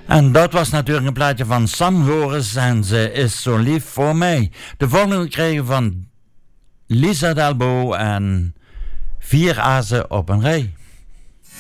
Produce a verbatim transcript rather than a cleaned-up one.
En dat was natuurlijk een plaatje van Sam Goris en Ze is zo lief voor mij. De volgende kregen we van Lisa Dalbo en Vier azen op een rij.